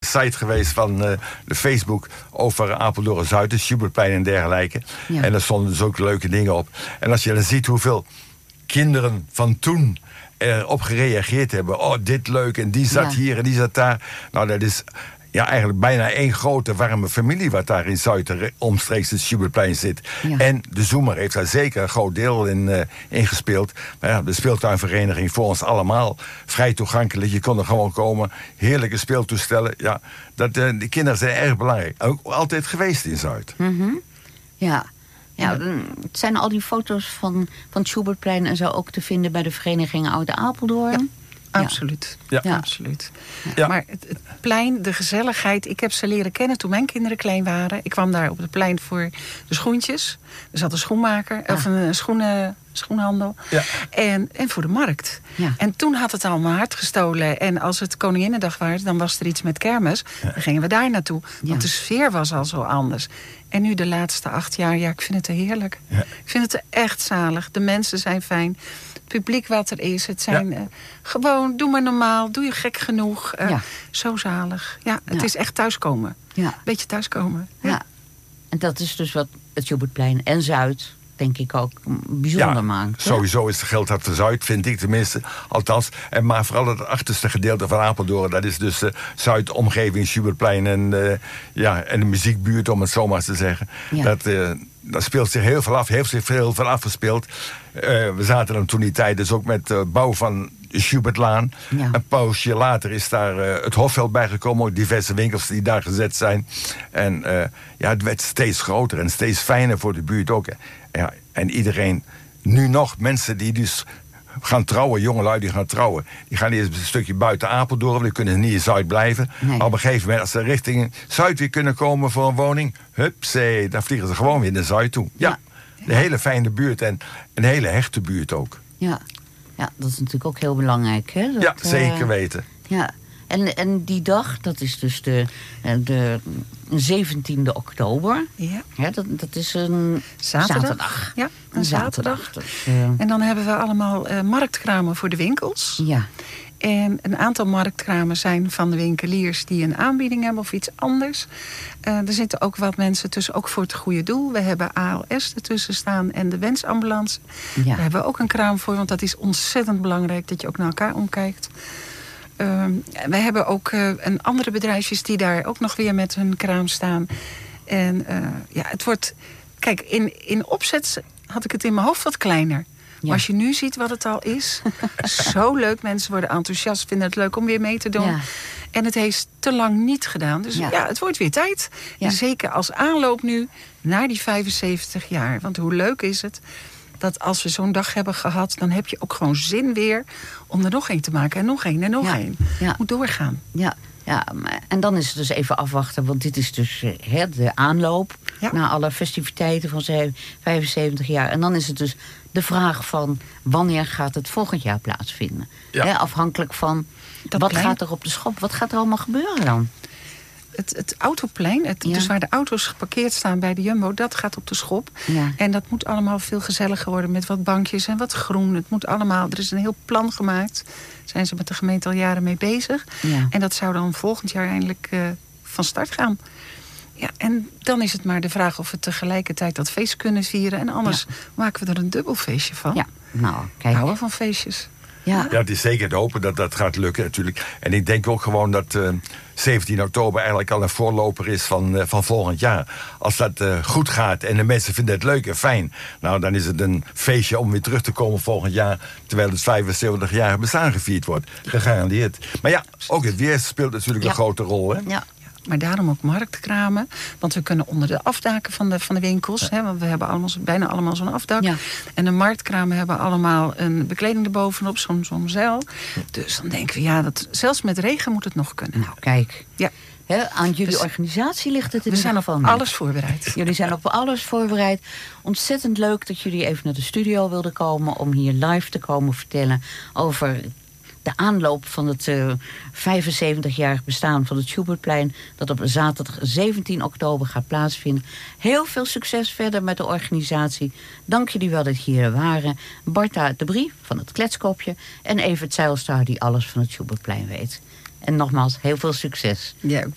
site geweest van de Facebook over Apeldoorn-Zuid, het Schubertplein en dergelijke. Ja. En daar stonden dus ook leuke dingen op. En als je dan ziet hoeveel kinderen van toen erop gereageerd hebben. Oh, dit leuk, en die zat hier en die zat daar. Nou, dat is eigenlijk bijna één grote warme familie wat daar in Zuid omstreeks het Schubertplein zit. Ja. En de Zoemer heeft daar zeker een groot deel in gespeeld. Maar ja, de speeltuinvereniging voor ons allemaal vrij toegankelijk. Je kon er gewoon komen. Heerlijke speeltoestellen. Ja, de kinderen zijn erg belangrijk. Ook altijd geweest in Zuid. Mm-hmm. Ja. Ja, het zijn al die foto's van het Schubertplein en zo ook te vinden bij de vereniging Oude Apeldoorn. Ja. Absoluut. Ja. Absoluut. Ja. Maar het plein, de gezelligheid. Ik heb ze leren kennen toen mijn kinderen klein waren. Ik kwam daar op het plein voor de schoentjes. Er zat een schoenmaker, of een schoenhandel. Ja. En voor de markt. Ja. En toen had het allemaal hard gestolen. En als het Koninginnedag was, dan was er iets met kermis. Ja. Dan gingen we daar naartoe. Want de sfeer was al zo anders. En nu de laatste 8 jaar, ik vind het heerlijk. Ja. Ik vind het echt zalig. De mensen zijn fijn. Het publiek wat er is. Het zijn gewoon, doe maar normaal. Doe je gek genoeg. Zo zalig. Ja, het is echt thuiskomen. Ja. Beetje thuiskomen. Ja. En dat is dus wat het Schubertplein en Zuid, denk ik, ook bijzonder maakt. Sowieso is het geld dat voor Zuid, vind ik tenminste. Althans. Maar vooral het achterste gedeelte van Apeldoorn. Dat is dus de Zuidomgeving, Schubertplein en de muziekbuurt, om het zo maar te zeggen. Ja. Dat speelt zich heel veel af. Heeft zich heel veel afgespeeld. We zaten dan toen die tijd dus ook met de bouw van de Schubertlaan. Ja. Een poosje later is daar het Hofveld bijgekomen. Ook diverse winkels die daar gezet zijn. En het werd steeds groter en steeds fijner voor de buurt ook. Ja, en iedereen, nu nog mensen die dus gaan trouwen, jongelui die gaan trouwen, die gaan eerst een stukje buiten Apeldoorn, die kunnen niet in Zuid blijven. Nee. Maar op een gegeven moment, als ze richting Zuid weer kunnen komen voor een woning, hupsee, dan vliegen ze gewoon weer naar Zuid toe. Ja. Een hele fijne buurt en een hele hechte buurt ook. Ja, dat is natuurlijk ook heel belangrijk. Hè? Dat, zeker weten. Ja. En die dag, dat is dus de 17e oktober. Ja. Dat is een zaterdag. Ja, een zaterdag. En dan hebben we allemaal marktkramen voor de winkels. Ja. En een aantal marktkramen zijn van de winkeliers die een aanbieding hebben of iets anders. Er zitten ook wat mensen tussen, ook voor het goede doel. We hebben ALS ertussen staan en de wensambulance. Ja. Daar hebben we ook een kraam voor, want dat is ontzettend belangrijk dat je ook naar elkaar omkijkt. We hebben ook een andere bedrijfjes die daar ook nog weer met hun kraam staan. En het wordt... Kijk, in opzet had ik het in mijn hoofd wat kleiner. Ja. Maar als je nu ziet wat het al is, zo leuk. Mensen worden enthousiast, vinden het leuk om weer mee te doen. Ja. En het heeft te lang niet gedaan. Dus het wordt weer tijd. Ja. En zeker als aanloop nu naar die 75 jaar. Want hoe leuk is het dat als we zo'n dag hebben gehad, dan heb je ook gewoon zin weer om er nog één te maken. En nog één en nog één. Ja. Moet doorgaan. Ja. Ja, en dan is het dus even afwachten, want dit is dus de aanloop naar alle festiviteiten van 75 jaar. En dan is het dus de vraag van wanneer gaat het volgend jaar plaatsvinden. Ja. Afhankelijk van wat gaat er op de schop, wat gaat er allemaal gebeuren dan? Het autoplein, dus waar de auto's geparkeerd staan bij de Jumbo, dat gaat op de schop. Ja. En dat moet allemaal veel gezelliger worden met wat bankjes en wat groen. Het moet allemaal, er is een heel plan gemaakt. Daar zijn ze met de gemeente al jaren mee bezig. Ja. En dat zou dan volgend jaar eindelijk van start gaan. Ja, en dan is het maar de vraag of we tegelijkertijd dat feest kunnen vieren. En anders maken we er een dubbel feestje van. Ja, nou, kijk. Houden van feestjes. Ja, het is zeker te hopen dat dat gaat lukken natuurlijk. En ik denk ook gewoon dat 17 oktober eigenlijk al een voorloper is van volgend jaar. Als dat goed gaat en de mensen vinden het leuk en fijn, nou dan is het een feestje om weer terug te komen volgend jaar, terwijl het 75-jarige bestaan gevierd wordt. Gegarandeerd. Maar ja, ook het weer speelt natuurlijk een grote rol. Hè? Ja. Maar daarom ook marktkramen. Want we kunnen onder de afdaken van de winkels. Hè, want we hebben bijna allemaal zo'n afdak. Ja. En de marktkramen hebben allemaal een bekleding erbovenop. Zo'n zeil. Dus dan denken we, dat zelfs met regen moet het nog kunnen. Nou, kijk. Ja. Aan jullie organisatie ligt het in ieder geval. We zijn op alles voorbereid. Jullie zijn op alles voorbereid. Ontzettend leuk dat jullie even naar de studio wilden komen om hier live te komen vertellen over de aanloop van het 75-jarig bestaan van het Schubertplein, dat op zaterdag 17 oktober gaat plaatsvinden. Heel veel succes verder met de organisatie. Dank jullie wel dat jullie hier waren. Barta de Brie van het Kletskopje en Evert Zijlstra die alles van het Schubertplein weet. En nogmaals, heel veel succes. Ja,